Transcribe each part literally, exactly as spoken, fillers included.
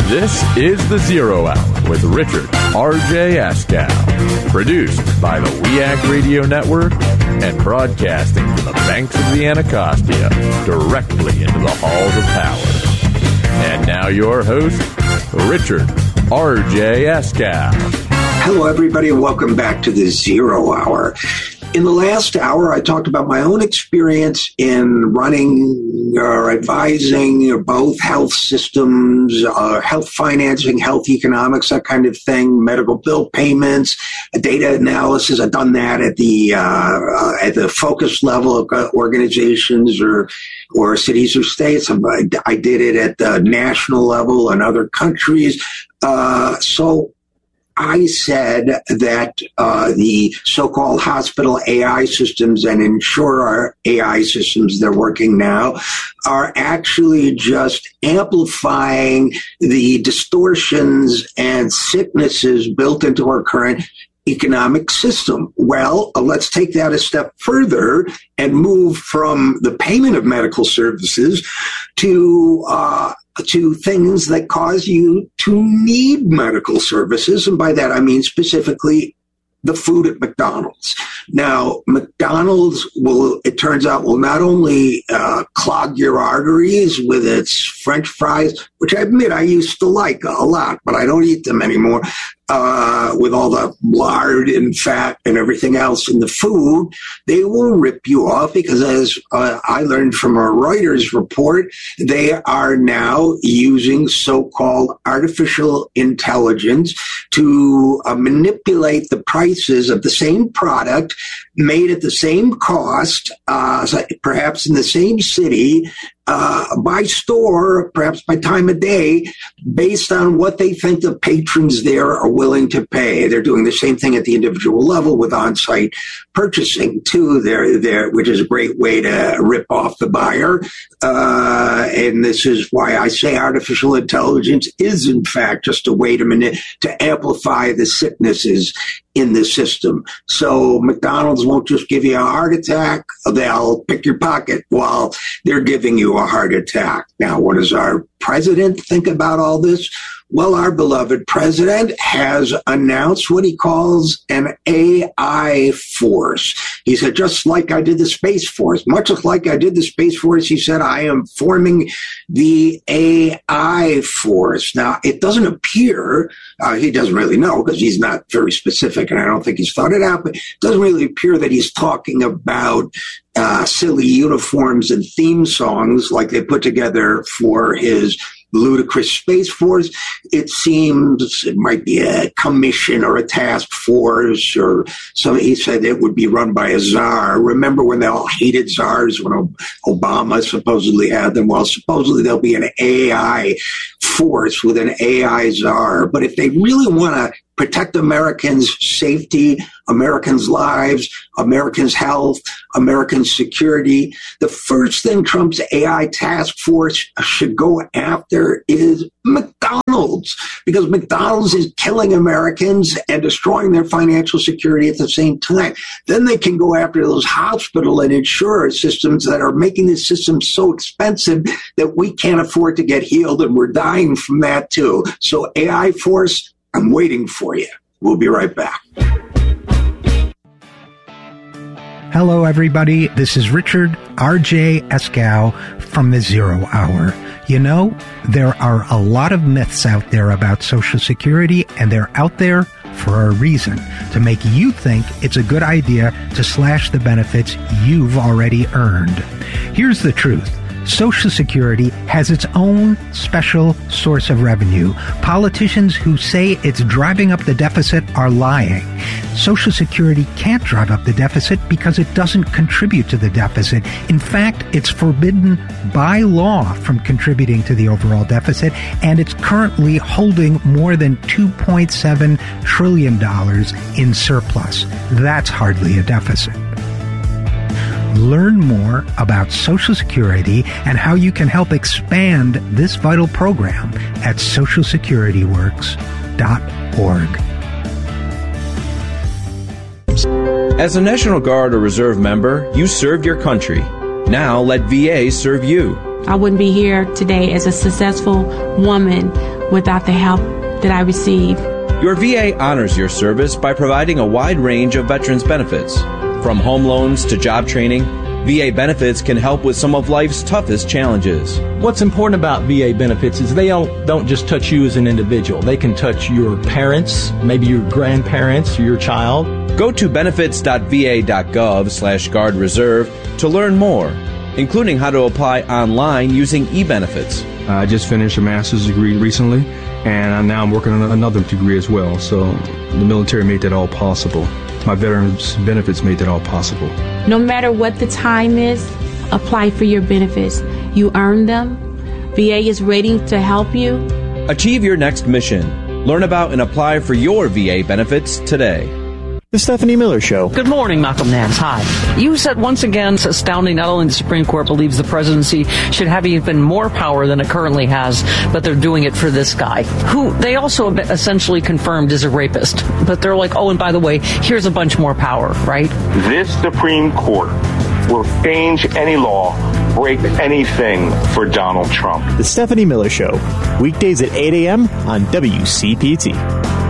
This is The Zero Hour with Richard R J Askow. Produced by the We Act Radio Network and broadcasting from the banks of the Anacostia directly into the halls of power. And now your host, Richard R J Askow. Hello, everybody, and welcome back to The Zero Hour. In the last hour, I talked about my own experience in running or advising both health systems, uh, health financing, health economics, that kind of thing, medical bill payments, data analysis. I've done that at the uh, uh, at the focus level of organizations or or cities or states. I, I did it at the national level in other countries. Uh, so. I said that uh, the so-called hospital A I systems and insurer A I systems they're working now are actually just amplifying the distortions and sicknesses built into our current economic system. Well, uh, let's take that a step further and move from the payment of medical services to uh to things that cause you to need medical services. And by that, I mean specifically the food at McDonald's. Now, McDonald's will, it turns out, will not only uh, clog your arteries with its French fries, which I admit I used to like a lot, but I don't eat them anymore, uh, with all the lard and fat and everything else in the food. They will rip you off because, as uh, I learned from a Reuters report, they are now using so-called artificial intelligence to uh, manipulate the prices of the same product made at the same cost, uh, perhaps in the same city, uh, by store, perhaps by time of day, based on what they think the patrons there are willing to pay. They're doing the same thing at the individual level with on-site purchasing too, there, there, which is a great way to rip off the buyer. Uh, and this is why I say artificial intelligence is, in fact, just a way to mani- to amplify the sicknesses in the system. So McDonald's won't just give you a heart attack. They'll pick your pocket while they're giving you a heart attack. Now, what does our president think about all this? Well, our beloved president has announced what he calls an A I force. He said, just like I did the Space Force, much like I did the Space Force, he said, I am forming the A I force. Now, it doesn't appear, uh, he doesn't really know because he's not very specific and I don't think he's thought it out, but it doesn't really appear that he's talking about uh, silly uniforms and theme songs like they put together for his ludicrous Space Force. It seems it might be a commission or a task force, or so he said it would be run by a czar. Remember when they all hated czars when Obama supposedly had them? Well, supposedly there'll be an A I force with an A I czar. But if they really want to protect Americans' safety, Americans' lives, Americans' health, Americans' security, the first thing Trump's A I task force should go after is McDonald's, because McDonald's is killing Americans and destroying their financial security at the same time. Then they can go after those hospital and insurer systems that are making the system so expensive that we can't afford to get healed, and we're dying from that too. So A I force, I'm waiting for you. We'll be right back. Hello, everybody. This is Richard R J Askow from The Zero Hour. You know, there are a lot of myths out there about Social Security, and they're out there for a reason, to make you think it's a good idea to slash the benefits you've already earned. Here's the truth. Social Security has its own special source of revenue. Politicians who say it's driving up the deficit are lying. Social Security can't drive up the deficit because it doesn't contribute to the deficit. In fact, it's forbidden by law from contributing to the overall deficit, and it's currently holding more than two point seven trillion dollars in surplus. That's hardly a deficit. Learn more about Social Security and how you can help expand this vital program at social security works dot org. As a National Guard or Reserve member, you served your country. Now let V A serve you. I wouldn't be here today as a successful woman without the help that I received. Your V A honors your service by providing a wide range of veterans benefits. From home loans to job training, V A benefits can help with some of life's toughest challenges. What's important about V A benefits is they don't, don't just touch you as an individual. They can touch your parents, maybe your grandparents, your child. Go to benefits.va.gov slash guard reserve to learn more, including how to apply online using eBenefits. I just finished a master's degree recently, and now I'm working on another degree as well. So the military made that all possible. My veterans benefits made that all possible. No matter what the time is, apply for your benefits. You earn them. V A is ready to help you. Achieve your next mission. Learn about and apply for your V A benefits today. The Stephanie Miller Show. Good morning, Malcolm Nance. Hi. You said once again, it's astounding, not only the Supreme Court believes the presidency should have even more power than it currently has, but they're doing it for this guy, who they also essentially confirmed is a rapist. But they're like, oh, and by the way, here's a bunch more power, right? This Supreme Court will change any law, break anything for Donald Trump. The Stephanie Miller Show. Weekdays at eight a.m. on W C P T.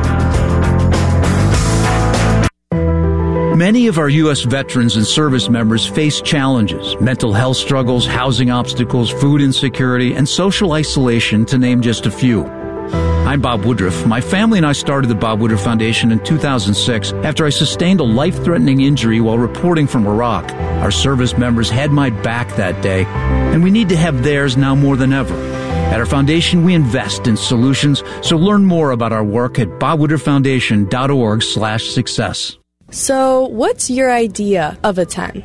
Many of our U S veterans and service members face challenges, mental health struggles, housing obstacles, food insecurity, and social isolation, to name just a few. I'm Bob Woodruff. My family and I started the Bob Woodruff Foundation in two thousand six after I sustained a life-threatening injury while reporting from Iraq. Our service members had my back that day, and we need to have theirs now more than ever. At our foundation, we invest in solutions, so learn more about our work at bob woodruff foundation dot org slash success. So, what's your idea of a ten?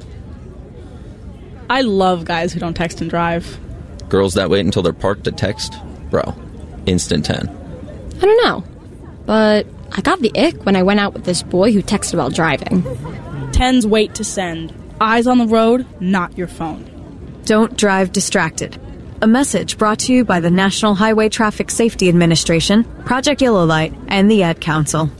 I love guys who don't text and drive. Girls that wait until they're parked to text? Bro, instant ten. I don't know, but I got the ick when I went out with this boy who texted while driving. Tens wait to send. Eyes on the road, not your phone. Don't drive distracted. A message brought to you by the National Highway Traffic Safety Administration, Project Yellow Light, and the Ad Council.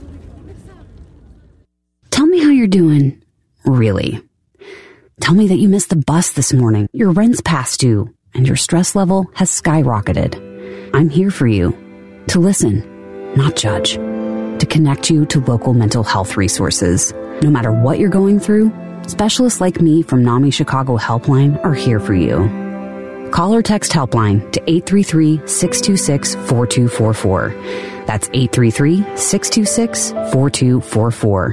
Tell me how you're doing. Really. Tell me that you missed the bus this morning, your rent's past due, and your stress level has skyrocketed. I'm here for you. To listen, not judge. To connect you to local mental health resources. No matter what you're going through, specialists like me from NAMI Chicago Helpline are here for you. Call or text Helpline to eight three three, six two six, four two four four. That's eight three three, six two six, four two four four.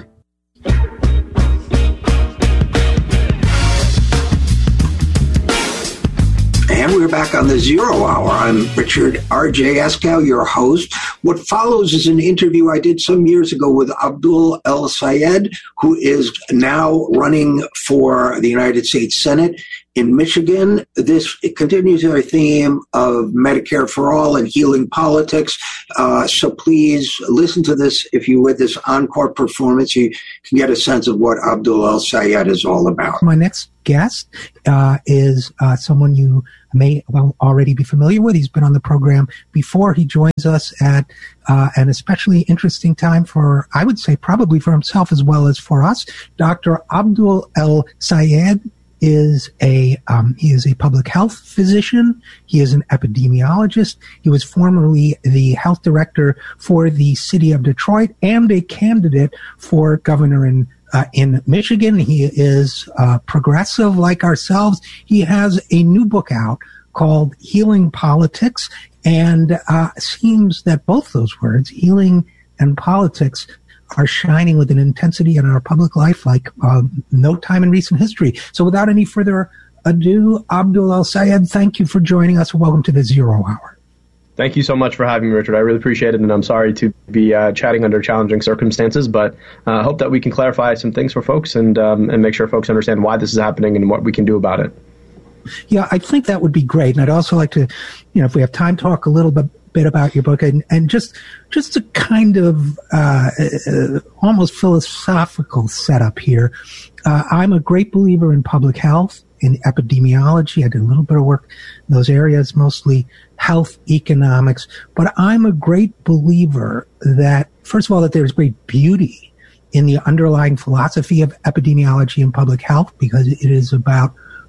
And we're back on the Zero Hour. I'm Richard R J Eskow, your host. What follows is an interview I did some years ago with Abdul El Sayed, who is now running for the United States Senate in Michigan. This it continues our theme of Medicare for All and healing politics. Uh, so please listen to this. If you would, this encore performance, you can get a sense of what Abdul El Sayed is all about. My next guest uh, is uh, someone you may well already be familiar with. He's been on the program before. He joins us at uh, an especially interesting time for, I would say, probably for himself as well as for us. Doctor Abdul El Sayed is a um, he is a public health physician. He is an epidemiologist. He was formerly the health director for the city of Detroit and a candidate for governor in uh, in Michigan. He is uh, progressive like ourselves. He has a new book out called Healing Politics, and uh, seems that both those words, healing and politics, are shining with an intensity in our public life like uh, no time in recent history. So without any further ado, Abdul El Sayed, thank you for joining us. Welcome to the Zero Hour. Thank you so much for having me, Richard. I really appreciate it, and I'm sorry to be uh, chatting under challenging circumstances, but I uh, hope that we can clarify some things for folks and um, and make sure folks understand why this is happening and what we can do about it. Yeah, I think that would be great. And I'd also like to, you know, if we have time, talk a little bit bit about your book and, and just just a kind of uh, uh, almost philosophical setup here. Uh, I'm a great believer in public health, in epidemiology. I did a little bit of work in those areas, mostly health economics. But I'm a great believer that, first of all, that there's great beauty in the underlying philosophy of epidemiology and public health, because it is about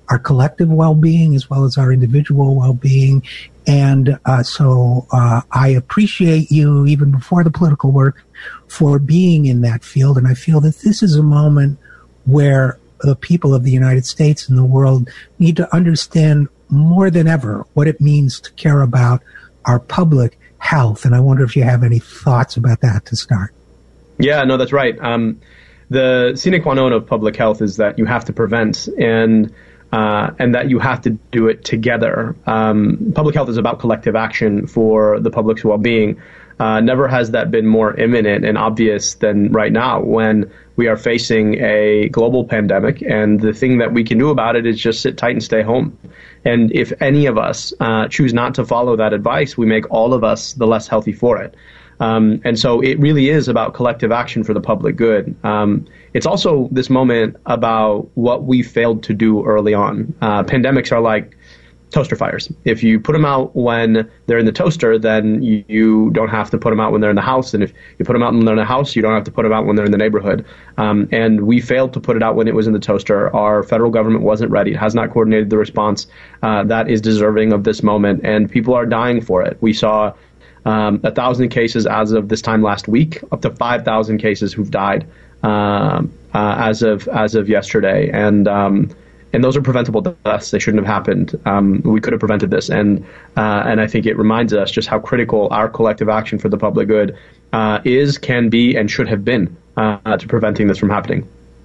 our collective well-being as well as our individual well-being. And uh, so uh, I appreciate you, even before the political work, for being in that field. And I feel that this is a moment where the people of the United States and the world need to understand more than ever what it means to care about our public health. And I wonder if you have any thoughts about that to start. Yeah, no, that's right. Um, the sine qua non of public health is that you have to prevent, and uh, and that you have to do it together. Um, public health is about collective action for the public's well-being. Uh, never has that been more imminent and obvious than right now, when we are facing a global pandemic, and the thing that we can do about it is just sit tight and stay home. And if any of us uh, choose not to follow that advice, we make all of us the less healthy for it. Um, and so it really is about collective action for the public good. Um, it's also this moment about what we failed to do early on. Uh, pandemics are like toaster fires. If you put them out when they're in the toaster, then you, you don't have to put them out when they're in the house. And if you put them out when they're in the house, you don't have to put them out when they're in the neighborhood. Um, and we failed to put it out when it was in the toaster. Our federal government wasn't ready. It has not coordinated the response uh, that is deserving of this moment. And people are dying for it. We saw um, one thousand cases as of this time last week, up to five thousand cases who've died um, uh, as of as of yesterday. And um And those are preventable deaths. They shouldn't have happened. Um, we could have prevented this. And uh, and I think it reminds us just how critical our collective action for the public good uh, is, can be, and should have been uh, to preventing this from happening.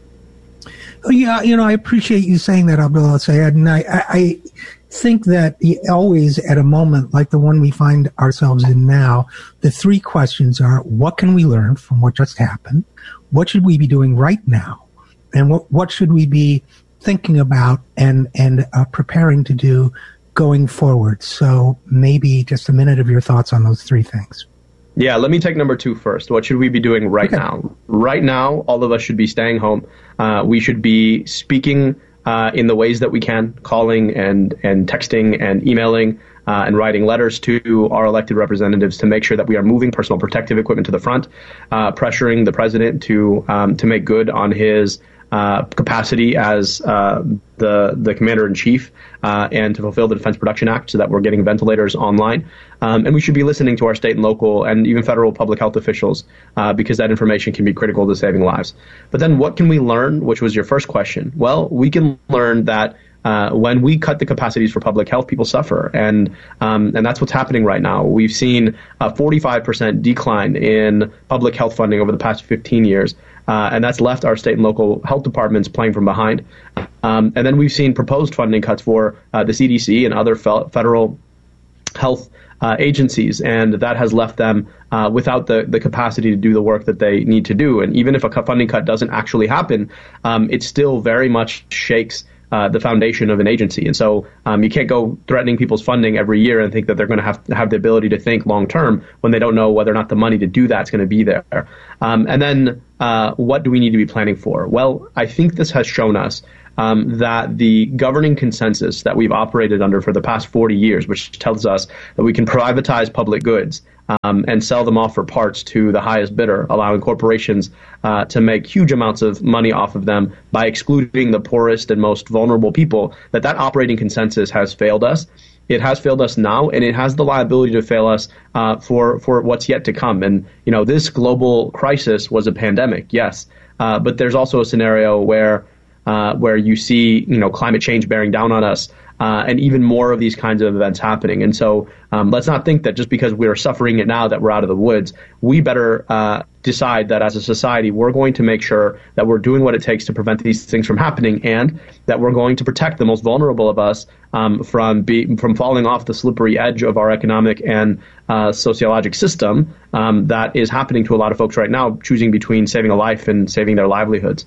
Oh, yeah, you know, I appreciate you saying that, Abdullah Sayed. And I, I think that always at a moment like the one we find ourselves in now, the three questions are, what can we learn from what just happened? What should we be doing right now? And what, what should we be thinking about and and uh, preparing to do going forward? So maybe just a minute of your thoughts on those three things. Yeah, let me take number two first. What should we be doing right okay. now? Right now, all of us should be staying home. Uh, we should be speaking uh, in the ways that we can, calling and, and texting and emailing uh, and writing letters to our elected representatives to make sure that we are moving personal protective equipment to the front, uh, pressuring the president to um, to make good on his Uh, capacity as uh, the the commander in chief uh, and to fulfill the Defense Production Act, so that we're getting ventilators online. Um, and we should be listening to our state and local and even federal public health officials uh, because that information can be critical to saving lives. But then what can we learn, which was your first question? Well, we can learn that Uh, when we cut the capacities for public health, people suffer, and um, and that's what's happening right now. We've seen a forty-five percent decline in public health funding over the past fifteen years, uh, and that's left our state and local health departments playing from behind. Um, and then we've seen proposed funding cuts for uh, the C D C and other fe- federal health uh, agencies, and that has left them uh, without the, the capacity to do the work that they need to do. And even if a funding cut doesn't actually happen, um, it still very much shakes Uh, the foundation of an agency. And so um, you can't go threatening people's funding every year and think that they're going to have have the ability to think long term when they don't know whether or not the money to do that's going to be there. Um, and then uh, what do we need to be planning for? Well, I think this has shown us um, that the governing consensus that we've operated under for the past forty years, which tells us that we can privatize public goods Um, and sell them off for parts to the highest bidder, allowing corporations uh, to make huge amounts of money off of them by excluding the poorest and most vulnerable people, that that operating consensus has failed us. It has failed us now, and it has the liability to fail us uh, for, for what's yet to come. And, you know, this global crisis was a pandemic, yes, uh, but there's also a scenario where uh, where you see, you know, climate change bearing down on us, Uh, and even more of these kinds of events happening. And so um, let's not think that just because we're suffering it now that we're out of the woods. We better uh, decide that as a society, we're going to make sure that we're doing what it takes to prevent these things from happening, and that we're going to protect the most vulnerable of us um, from be, from falling off the slippery edge of our economic and uh, sociologic system um, that is happening to a lot of folks right now, choosing between saving a life and saving their livelihoods.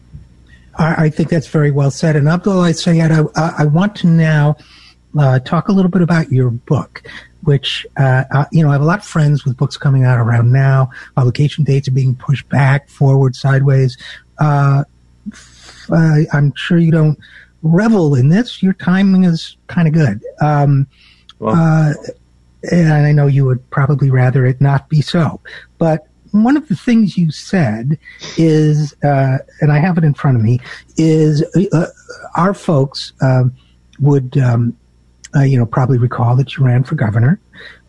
I think that's very well said. And Abdullah Sayed, I, I want to now uh, talk a little bit about your book, which, uh, uh, you know, I have a lot of friends with books coming out around now. Publication dates are being pushed back, forward, sideways. Uh, uh, I'm sure you don't revel in this. Your timing is kind of good. Um, well. uh, and I know you would probably rather it not be so. But one of the things you said is, uh, and I have it in front of me, is uh, our folks um, would, um, uh, you know, probably recall that you ran for governor.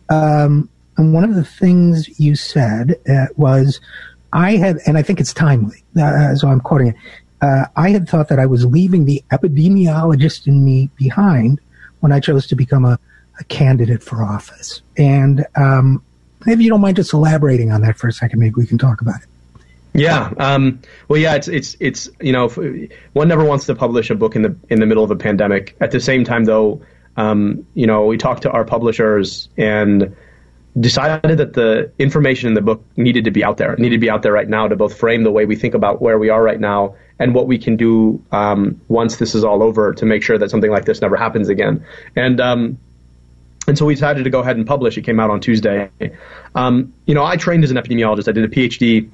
Um, and one of the things you said uh, was, I had, and I think it's timely, uh, so I'm quoting it, uh, I had thought that I was leaving the epidemiologist in me behind when I chose to become a, a candidate for office. And um, maybe you don't mind just elaborating on that for a second. Maybe we can talk about it. Yeah. Um, well, yeah, it's, it's, it's, you know, one never wants to publish a book in the, in the middle of a pandemic. At the same time, though, um, you know, we talked to our publishers and decided that the information in the book needed to be out there. It needed to be out there right now to both frame the way we think about where we are right now and what we can do um, once this is all over to make sure that something like this never happens again. And um, and so we decided to go ahead and publish. It came out on Tuesday. Um, you know, I trained as an epidemiologist. I did a P H D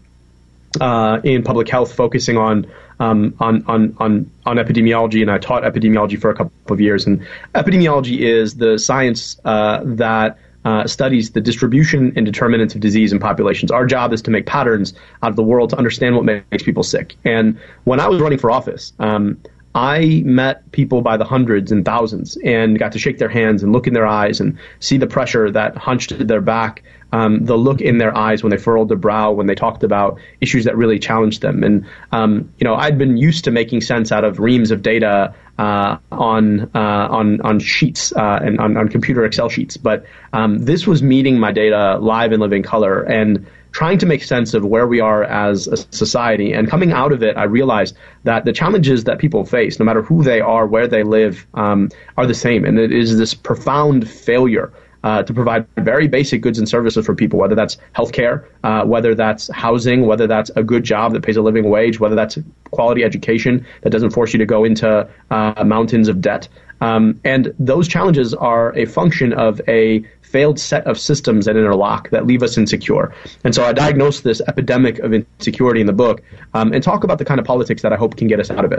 uh, in public health, focusing on um, on on on on epidemiology, and I taught epidemiology for a couple of years. And epidemiology is the science uh, that Uh, studies the distribution and determinants of disease in populations. Our job is to make patterns out of the world to understand what makes people sick. And when I was running for office, um, I met people by the hundreds and thousands and got to shake their hands and look in their eyes and see the pressure that hunched their back, um, the look in their eyes when they furrowed their brow, when they talked about issues that really challenged them. And, um, you know, I'd been used to making sense out of reams of data uh, on uh, on on sheets uh, and on, on computer Excel sheets. But um, this was meeting my data live in living color and trying to make sense of where we are as a society. And coming out of it, I realized that the challenges that people face, no matter who they are, where they live, um, are the same. And it is this profound failure uh, to provide very basic goods and services for people, whether that's healthcare, uh, whether that's housing, whether that's a good job that pays a living wage, whether that's quality education that doesn't force you to go into uh, mountains of debt. Um, and those challenges are a function of a failed set of systems that interlock that leave us insecure. And so I diagnosed this epidemic of insecurity in the book um, and talk about the kind of politics that I hope can get us out of it.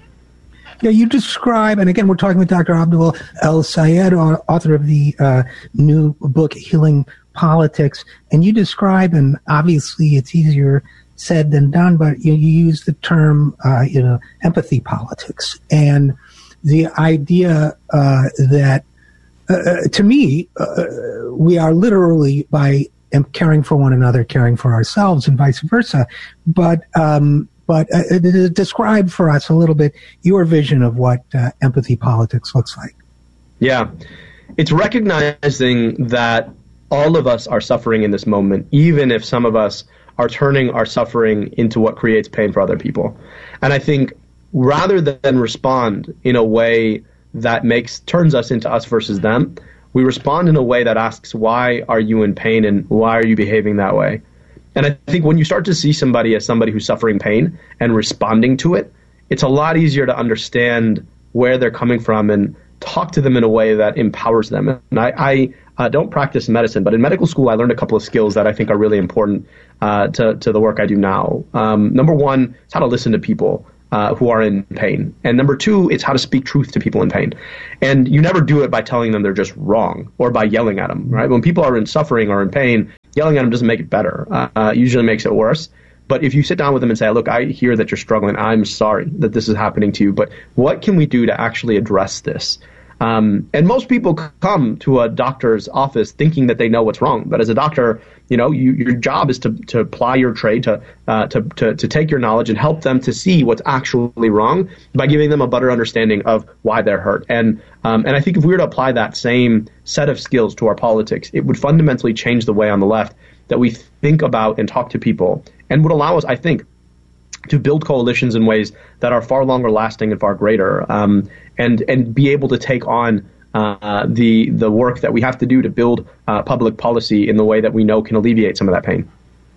Yeah, you describe, and again, we're talking with Doctor Abdul El-Sayed, author of the uh, new book, Healing Politics, and you describe, and obviously it's easier said than done, but you, you use the term, uh, you know, empathy politics. And the idea uh, that, uh, to me, uh, we are literally, by caring for one another, caring for ourselves, and vice versa. But um, but uh, describe for us a little bit your vision of what uh, empathy politics looks like. Yeah, it's recognizing that all of us are suffering in this moment, even if some of us are turning our suffering into what creates pain for other people. And I think rather than respond in a way that makes turns us into us versus them, we respond in a way that asks, why are you in pain and why are you behaving that way? And I think when you start to see somebody as somebody who's suffering pain and responding to it, it's a lot easier to understand where they're coming from and talk to them in a way that empowers them. And I, I uh, don't practice medicine, but in medical school, I learned a couple of skills that I think are really important uh, to, to the work I do now. Um, number one, it's how to listen to people Uh, who are in pain. And number two, it's how to speak truth to people in pain. And you never do it by telling them they're just wrong or by yelling at them, right? When people are in suffering or in pain, yelling at them doesn't make it better. Uh, usually makes it worse. But if you sit down with them and say, look, I hear that you're struggling. I'm sorry that this is happening to you, but what can we do to actually address this? Um, and most people come to a doctor's office thinking that they know what's wrong. But as a doctor, you know, you, your job is to, to ply your trade, to, uh, to, to, to take your knowledge and help them to see what's actually wrong by giving them a better understanding of why they're hurt. And, um, and I think if we were to apply that same set of skills to our politics, it would fundamentally change the way on the left that we think about and talk to people, and would allow us, I think, to build coalitions in ways that are far longer lasting and far greater, um, and and be able to take on uh, the the work that we have to do to build uh, public policy in the way that we know can alleviate some of that pain.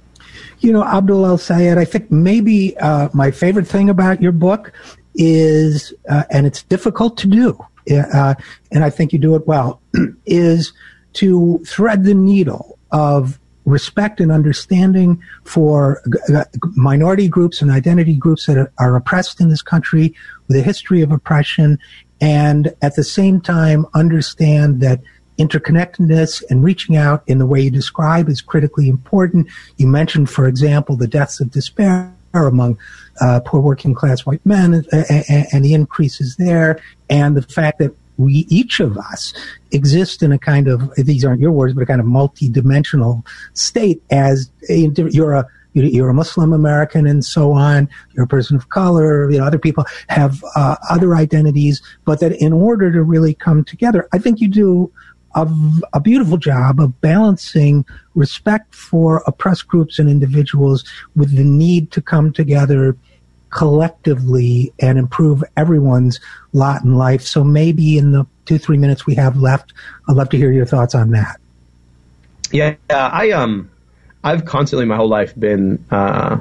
You know, Abdul El-Sayed, I think maybe uh, my favorite thing about your book is, uh, and it's difficult to do, uh, and I think you do it well, is to thread the needle of respect and understanding for g- minority groups and identity groups that are, are oppressed in this country with a history of oppression, and at the same time understand that interconnectedness and reaching out in the way you describe is critically important. You mentioned, for example, the deaths of despair among uh, poor working class white men and, and, and the increases there, and the fact that we, each of us, exist in a kind of, these aren't your words, but a kind of multi-dimensional state as a, you're a you're a Muslim American and so on, you're a person of color, you know, other people have uh, other identities, but that in order to really come together, I think you do a, a beautiful job of balancing respect for oppressed groups and individuals with the need to come together collectively and improve everyone's lot in life. So maybe in the two, three minutes we have left, I'd love to hear your thoughts on that. Yeah, I um, I've constantly my whole life been uh,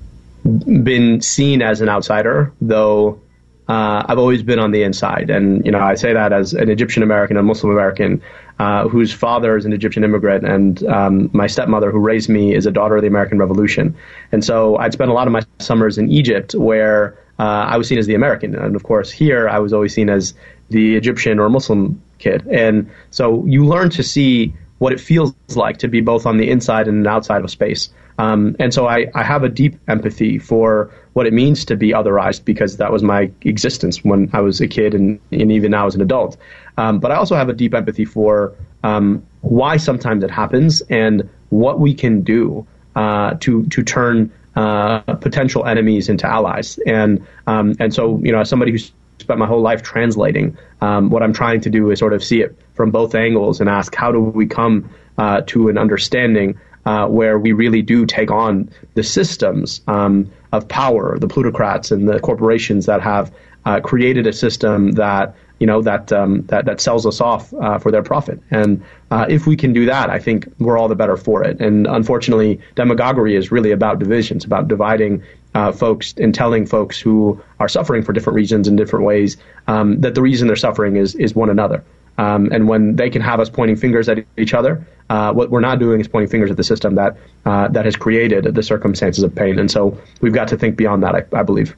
been seen as an outsider, though uh, I've always been on the inside. And, you know, I say that as an Egyptian American, a Muslim American, uh, whose father is an Egyptian immigrant, and um, my stepmother who raised me is a daughter of the American Revolution. And so I'd spent a lot of my summers in Egypt where uh, I was seen as the American. And of course, here I was always seen as the Egyptian or Muslim kid. And so you learn to see what it feels like to be both on the inside and outside of space. Um, and so I, I have a deep empathy for what it means to be otherized, because that was my existence when I was a kid and, and even now as an adult. Um, but I also have a deep empathy for um, why sometimes it happens and what we can do uh, to to turn uh, potential enemies into allies. And um, and so, you know, as somebody who's spent my whole life translating, um, what I'm trying to do is sort of see it from both angles and ask, how do we come uh, to an understanding uh, where we really do take on the systems um, of power, the plutocrats and the corporations that have uh, created a system that, you know, that um, that, that sells us off uh, for their profit. And uh, if we can do that, I think we're all the better for it. And unfortunately, demagoguery is really about division. It's about dividing uh, folks and telling folks who are suffering for different reasons in different ways um, that the reason they're suffering is is one another. Um, and when they can have us pointing fingers at each other, uh, what we're not doing is pointing fingers at the system that uh, that has created the circumstances of pain. And so we've got to think beyond that, I, I believe.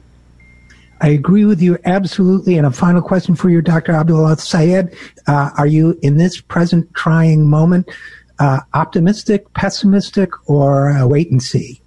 I agree with you absolutely. And a final question for you, Doctor Abdul El-Sayed. Uh, are you, in this present trying moment, uh, optimistic, pessimistic, or uh, wait and see?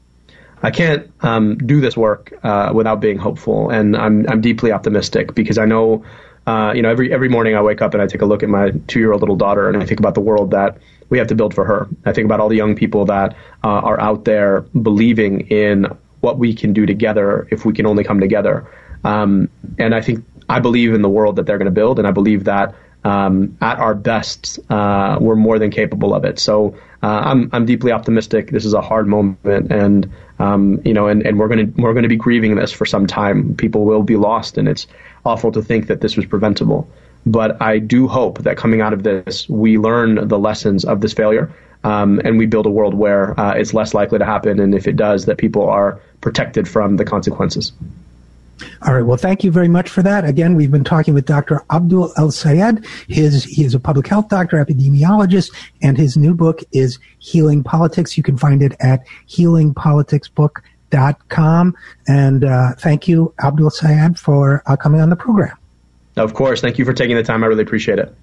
I can't um, do this work uh, without being hopeful, and I'm I'm deeply optimistic because I know, uh, you know, every every morning I wake up and I take a look at my two-year-old little daughter, and I think about the world that we have to build for her. I think about all the young people that uh, are out there believing in what we can do together if we can only come together. Um, and I think I believe in the world that they're going to build, and I believe that um, at our best, uh, we're more than capable of it. So uh, I'm I'm deeply optimistic. This is a hard moment, and um, you know, and, and we're going to we're going to be grieving this for some time. People will be lost, and it's awful to think that this was preventable. But I do hope that coming out of this, we learn the lessons of this failure. Um, and we build a world where uh, it's less likely to happen, and if it does, that people are protected from the consequences. All right. Well, thank you very much for that. Again, we've been talking with Doctor Abdul El-Sayed. His, he is a public health doctor, epidemiologist, and his new book is Healing Politics. You can find it at healing politics book dot com. And uh, thank you, Abdul El-Sayed, for uh, coming on the program. Of course. Thank you for taking the time. I really appreciate it.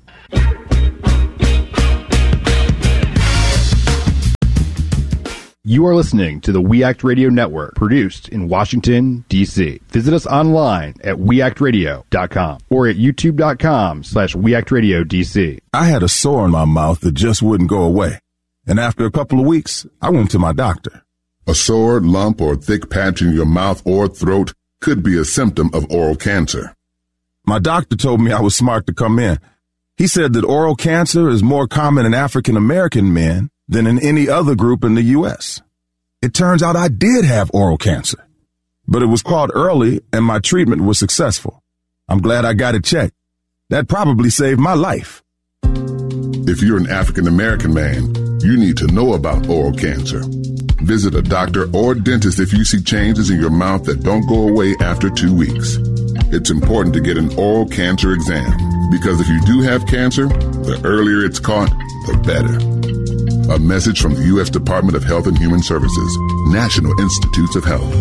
You are listening to the We Act Radio Network, produced in Washington, D C Visit us online at we act radio dot com or at youtube dot com slash we act radio D C. I had a sore in my mouth that just wouldn't go away. And after a couple of weeks, I went to my doctor. A sore, lump, or thick patch in your mouth or throat could be a symptom of oral cancer. My doctor told me I was smart to come in. He said that oral cancer is more common in African American men than in any other group in the U S. It turns out I did have oral cancer, but it was caught early and my treatment was successful. I'm glad I got it checked. That probably saved my life. If you're an African American man, you need to know about oral cancer. Visit a doctor or dentist if you see changes in your mouth that don't go away after two weeks. It's important to get an oral cancer exam because if you do have cancer, the earlier it's caught, the better. A message from the U S Department of Health and Human Services, National Institutes of Health.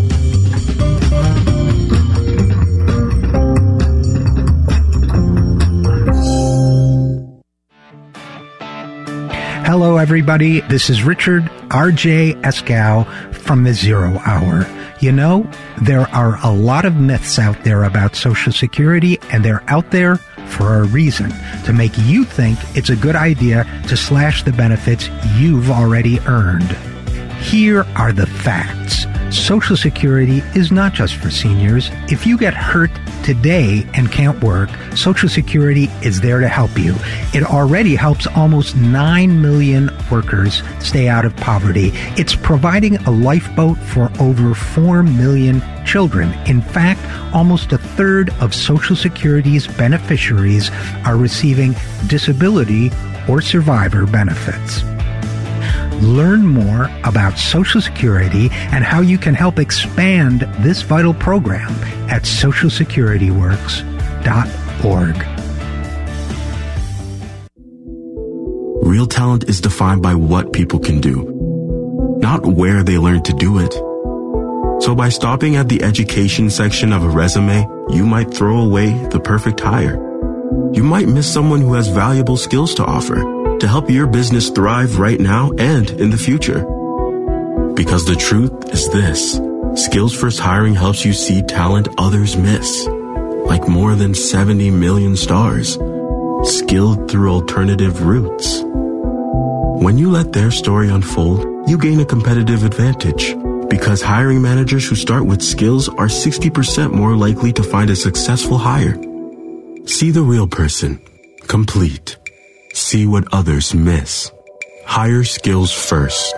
Hello, everybody. This is Richard R J Eskow from the Zero Hour. You know, there are a lot of myths out there about Social Security, and they're out there for a reason, to make you think it's a good idea to slash the benefits you've already earned. Here are the facts. Social Security is not just for seniors. If you get hurt today and can't work, Social Security is there to help you. It already helps almost nine million workers stay out of poverty. It's providing a lifeboat for over four million children. In fact, almost a third of Social Security's beneficiaries are receiving disability or survivor benefits. Learn more about Social Security and how you can help expand this vital program at social security works dot org. Real talent is defined by what people can do, not where they learn to do it. So by stopping at the education section of a resume, you might throw away the perfect hire. You might miss someone who has valuable skills to offer, to help your business thrive right now and in the future. Because the truth is this: Skills First Hiring helps you see talent others miss, like more than seventy million stars, skilled through alternative routes. When you let their story unfold, you gain a competitive advantage, because hiring managers who start with skills are sixty percent more likely to find a successful hire. See the real person, complete. See what others miss. Hire skills first.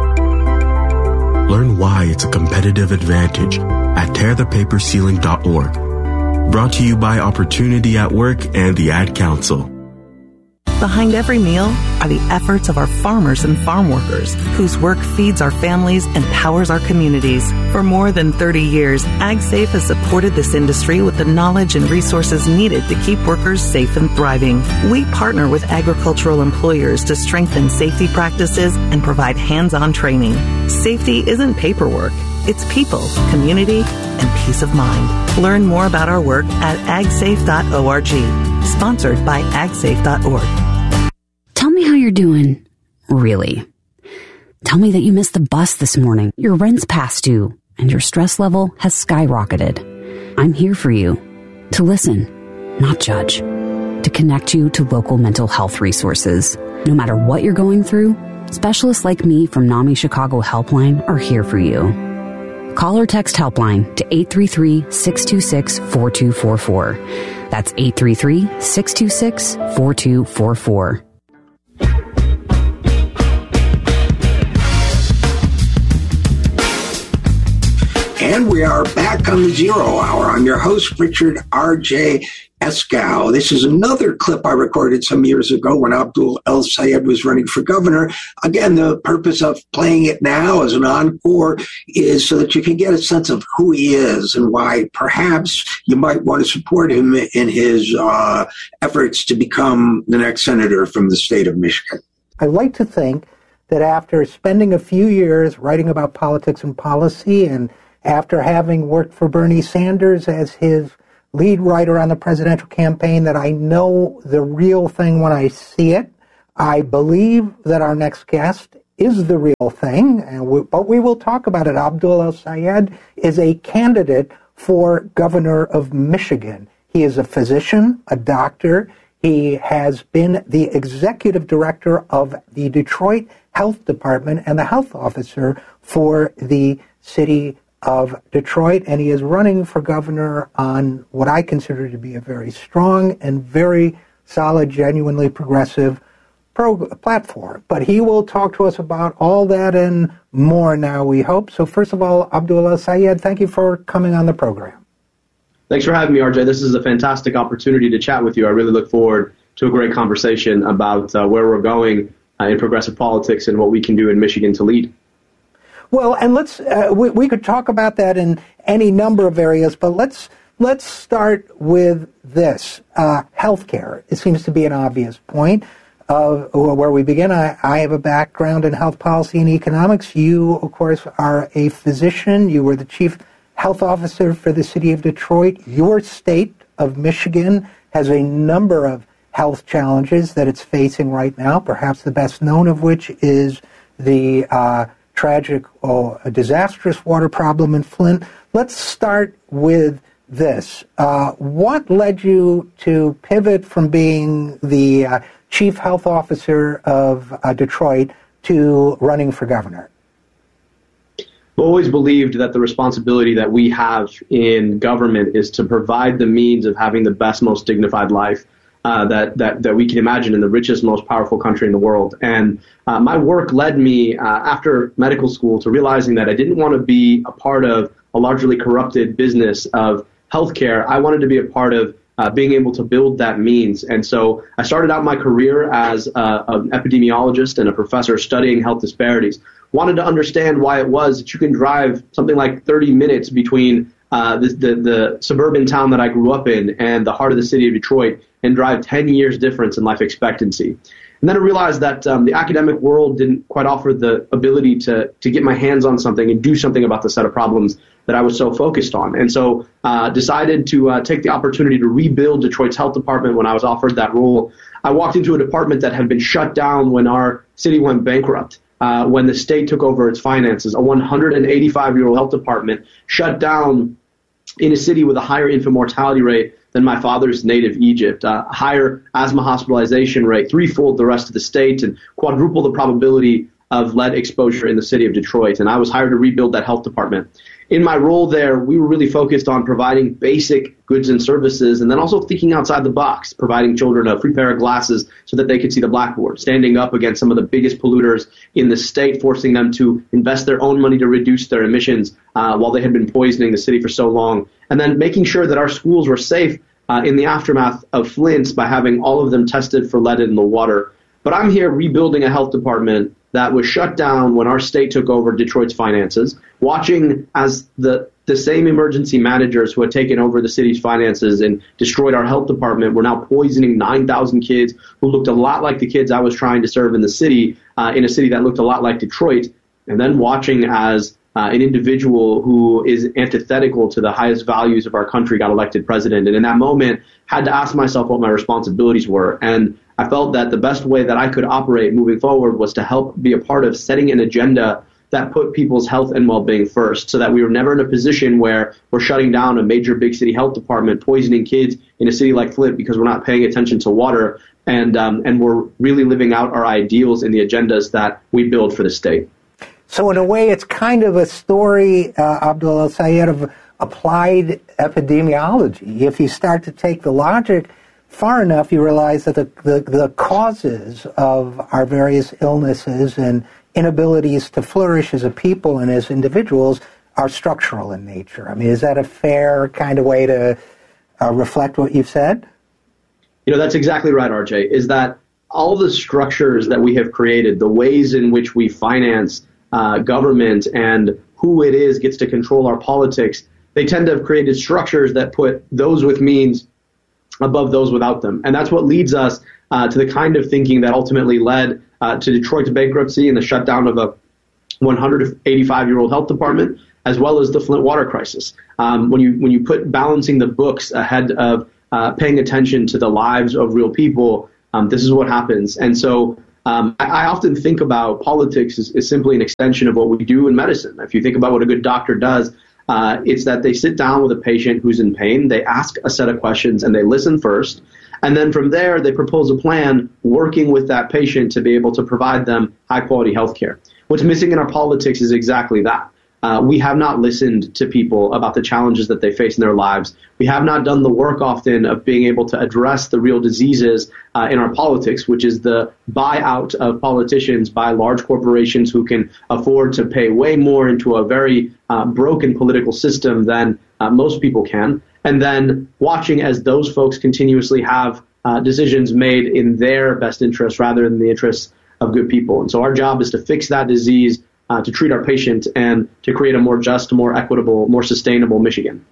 Learn why it's a competitive advantage at tear the paper ceiling dot org. Brought to you by Opportunity at Work and the Ad Council. Behind every meal are the efforts of our farmers and farm workers, whose work feeds our families and powers our communities. For more than thirty years, AgSafe has supported this industry with the knowledge and resources needed to keep workers safe and thriving. We partner with agricultural employers to strengthen safety practices and provide hands-on training. Safety isn't paperwork. It's people, community, and peace of mind. Learn more about our work at ag safe dot org. Sponsored by ag safe dot org. Tell me how you're doing. Really. Tell me that you missed the bus this morning, your rent's past due, and your stress level has skyrocketed. I'm here for you. To listen, not judge. To connect you to local mental health resources. No matter what you're going through, specialists like me from NAMI Chicago Helpline are here for you. Call or text Helpline to eight three three, six two six, four two four four. That's eight three three, six two six, four two four four. And we are back on the Zero Hour. I'm your host, Richard R J Eskow. This is another clip I recorded some years ago when Abdul El-Sayed was running for governor. Again, the purpose of playing it now as an encore is so that you can get a sense of who he is and why perhaps you might want to support him in his uh, efforts to become the next senator from the state of Michigan. I like to think that after spending a few years writing about politics and policy, and after having worked for Bernie Sanders as his lead writer on the presidential campaign, that I know the real thing when I see it. I believe that our next guest is the real thing, and we, but we will talk about it. Abdul El-Sayed is a candidate for governor of Michigan. He is a physician, a doctor. He has been the executive director of the Detroit Health Department and the health officer for the city of Detroit, and he is running for governor on what I consider to be a very strong and very solid, genuinely progressive pro- platform. But he will talk to us about all that and more now, we hope. So first of all, Abdul El-Sayed, thank you for coming on the program. Thanks for having me, R J. This is a fantastic opportunity to chat with you. I really look forward to a great conversation about uh, where we're going uh, in progressive politics and what we can do in Michigan to lead. Well, and let's uh, we, we could talk about that in any number of areas, but let's let's start with this uh, healthcare. It seems to be an obvious point of where we begin. I, I have a background in health policy and economics. You, of course, are a physician. You were the chief health officer for the city of Detroit. Your state of Michigan has a number of health challenges that it's facing right now, perhaps the best known of which is the uh, tragic, oh, disastrous water problem in Flint. Let's start with this. Uh, what led you to pivot from being the uh, chief health officer of uh, Detroit to running for governor? I've always believed that the responsibility that we have in government is to provide the means of having the best, most dignified life uh, that, that, that we can imagine in the richest, most powerful country in the world. And uh, my work led me uh, after medical school to realizing that I didn't want to be a part of a largely corrupted business of healthcare. I wanted to be a part of Uh, being able to build that means. And so I started out my career as uh, an epidemiologist and a professor studying health disparities. Wanted to understand why it was that you can drive something like thirty minutes between uh, the, the, the suburban town that I grew up in and the heart of the city of Detroit and drive ten years difference in life expectancy. And then I realized that um, the academic world didn't quite offer the ability to, to get my hands on something and do something about the set of problems that I was so focused on. And so uh, decided to uh, take the opportunity to rebuild Detroit's health department when I was offered that role. I walked into a department that had been shut down when our city went bankrupt, uh, when the state took over its finances. A one hundred eighty-five-year-old health department shut down in a city with a higher infant mortality rate than my father's native Egypt, a higher asthma hospitalization rate, threefold the rest of the state, and quadruple the probability of lead exposure in the city of Detroit. And I was hired to rebuild that health department. In my role there, we were really focused on providing basic goods and services, and then also thinking outside the box, providing children a free pair of glasses so that they could see the blackboard, standing up against some of the biggest polluters in the state, forcing them to invest their own money to reduce their emissions uh, while they had been poisoning the city for so long, and then making sure that our schools were safe uh, in the aftermath of Flint by having all of them tested for lead in the water. But I'm here rebuilding a health department that was shut down when our state took over Detroit's finances, watching as the, the same emergency managers who had taken over the city's finances and destroyed our health department were now poisoning nine thousand kids who looked a lot like the kids I was trying to serve in the city, uh, in a city that looked a lot like Detroit, and then watching as uh, an individual who is antithetical to the highest values of our country got elected president. And in that moment, had to ask myself what my responsibilities were. And I felt that the best way that I could operate moving forward was to help be a part of setting an agenda that put people's health and well-being first, so that we were never in a position where we're shutting down a major big city health department, poisoning kids in a city like Flint because we're not paying attention to water, and um, and we're really living out our ideals in the agendas that we build for the state. So in a way, it's kind of a story, uh, Abdul El-Sayed, of applied epidemiology. If you start to take the logic far enough, you realize that the, the, the causes of our various illnesses and inabilities to flourish as a people and as individuals are structural in nature. I mean, is that a fair kind of way to uh, reflect what you've said? You know, that's exactly right, R J, is that all the structures that we have created, the ways in which we finance uh, government and who it is gets to control our politics, they tend to have created structures that put those with means above those without them. And that's what leads us uh, to the kind of thinking that ultimately led uh, to Detroit's bankruptcy and the shutdown of a one hundred eighty-five-year-old health department, as well as the Flint water crisis. Um, when you when you put balancing the books ahead of uh, paying attention to the lives of real people, um, this is what happens. And so um, I, I often think about politics as, as simply an extension of what we do in medicine. If you think about what a good doctor does, Uh, it's that they sit down with a patient who's in pain, they ask a set of questions, and they listen first. And then from there, they propose a plan working with that patient to be able to provide them high-quality health care. What's missing in our politics is exactly that. Uh, we have not listened to people about the challenges that they face in their lives. We have not done the work often of being able to address the real diseases uh, in our politics, which is the buyout of politicians by large corporations who can afford to pay way more into a very uh, broken political system than uh, most people can. And then watching as those folks continuously have uh, decisions made in their best interests rather than the interests of good people. And so our job is to fix that disease, Uh, to treat our patients, and to create a more just, more equitable, more sustainable Michigan.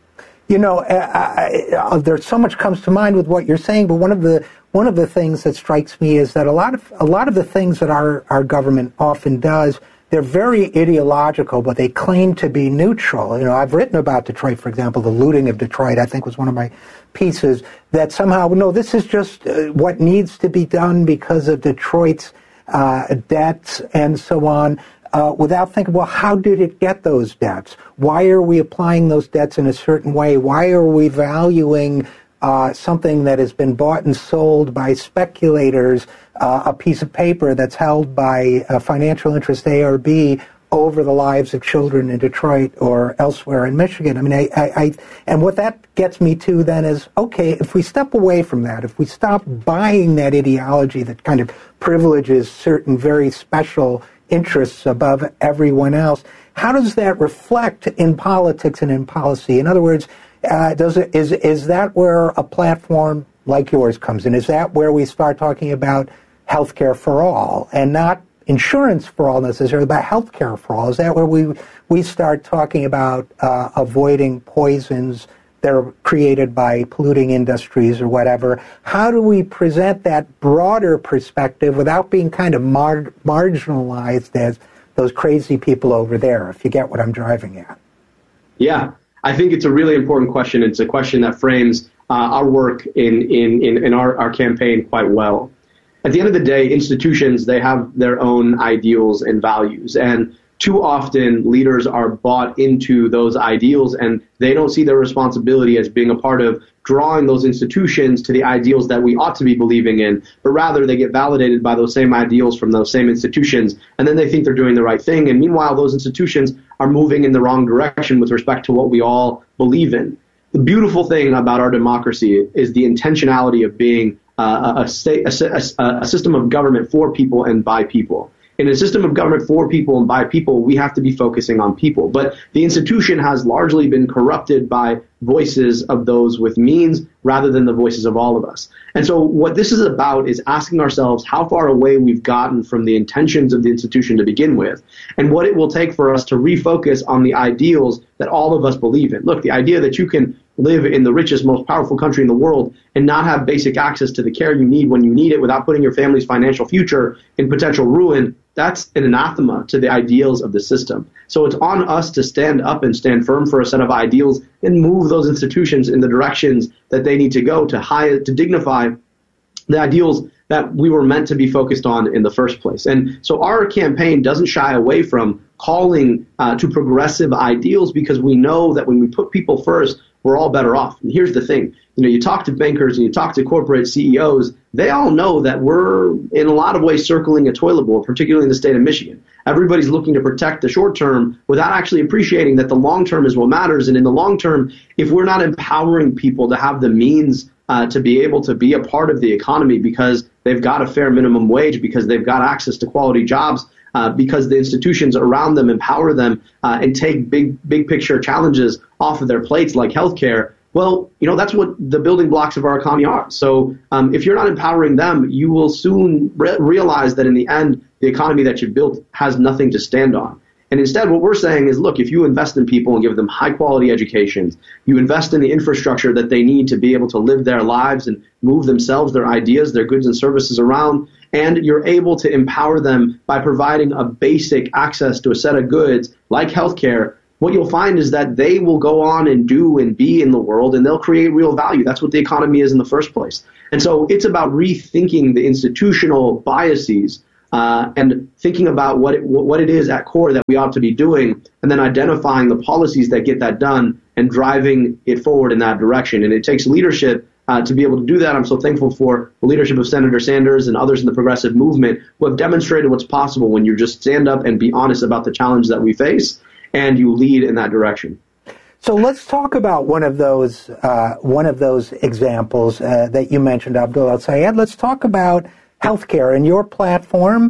You know, I, I, I, there's so much comes to mind with what you're saying, but one of the one of the things that strikes me is that a lot of a lot of the things that our, our government often does, they're very ideological, but they claim to be neutral. You know, I've written about Detroit, for example, the looting of Detroit, I think was one of my pieces, that somehow, no, this is just uh, what needs to be done because of Detroit's uh, debts and so on. Uh, without thinking, well, how did it get those debts? Why are we applying those debts in a certain way? Why are we valuing uh, something that has been bought and sold by speculators, uh, a piece of paper that's held by a financial interest A or B, over the lives of children in Detroit or elsewhere in Michigan? I mean, I, I, I and what that gets me to then is, okay, if we step away from that, if we stop buying that ideology that kind of privileges certain very special interests above everyone else, how does that reflect in politics and in policy? In other words, uh, does it, is is that where a platform like yours comes in? Is that where we start talking about healthcare for all, and not insurance for all necessarily, but healthcare for all? Is that where we we start talking about uh, avoiding poisons that are created by polluting industries or whatever? How do we present that broader perspective without being kind of mar- marginalized as those crazy people over there, if you get what I'm driving at? Yeah, I think it's a really important question. It's a question that frames uh, our work in, in, in, in our, our campaign quite well. At the end of the day, institutions, they have their own ideals and values, and too often, leaders are bought into those ideals, and they don't see their responsibility as being a part of drawing those institutions to the ideals that we ought to be believing in, but rather they get validated by those same ideals from those same institutions, and then they think they're doing the right thing. And meanwhile, those institutions are moving in the wrong direction with respect to what we all believe in. The beautiful thing about our democracy is the intentionality of being uh, a, state, a, a, a system of government for people and by people. In a system of government for people and by people, we have to be focusing on people. But the institution has largely been corrupted by voices of those with means rather than the voices of all of us. And so what this is about is asking ourselves how far away we've gotten from the intentions of the institution to begin with, and what it will take for us to refocus on the ideals that all of us believe in. Look, the idea that you can live in the richest, most powerful country in the world and not have basic access to the care you need when you need it without putting your family's financial future in potential ruin, that's an anathema to the ideals of the system. So it's on us to stand up and stand firm for a set of ideals and move those institutions in the directions that they need to go to high, to dignify the ideals that we were meant to be focused on in the first place. And so our campaign doesn't shy away from calling uh, to progressive ideals, because we know that when we put people first, we're all better off. And here's the thing. You know, you talk to bankers and you talk to corporate C E Os, they all know that we're in a lot of ways circling a toilet bowl, particularly in the state of Michigan. Everybody's looking to protect the short term without actually appreciating that the long term is what matters. And in the long term, if we're not empowering people to have the means uh, to be able to be a part of the economy because they've got a fair minimum wage, because they've got access to quality jobs, Uh, because the institutions around them empower them uh, and take big, big picture challenges off of their plates, like healthcare, well, you know, that's what the building blocks of our economy are. So um, if you're not empowering them, you will soon re- realize that in the end, the economy that you've built has nothing to stand on. And instead, what we're saying is, look, if you invest in people and give them high quality educations, you invest in the infrastructure that they need to be able to live their lives and move themselves, their ideas, their goods and services around, and you're able to empower them by providing a basic access to a set of goods like healthcare, what you'll find is that they will go on and do and be in the world, and they'll create real value. That's what the economy is in the first place. And so it's about rethinking the institutional biases uh, and thinking about what it, what it is at core that we ought to be doing, and then identifying the policies that get that done and driving it forward in that direction. And it takes leadership Uh, to be able to do that. I'm so thankful for the leadership of Senator Sanders and others in the progressive movement who have demonstrated what's possible when you just stand up and be honest about the challenge that we face and you lead in that direction. So let's talk about one of those uh, one of those examples uh, that you mentioned, Abdul El-Sayed. Let's talk about healthcare and your platform.